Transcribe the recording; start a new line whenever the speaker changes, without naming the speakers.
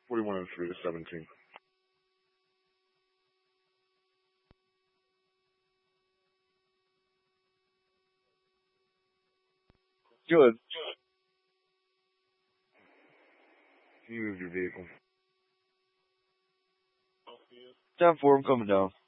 41 and 3 to 17.
Good.
Use your vehicle.
10-4, I'm coming down.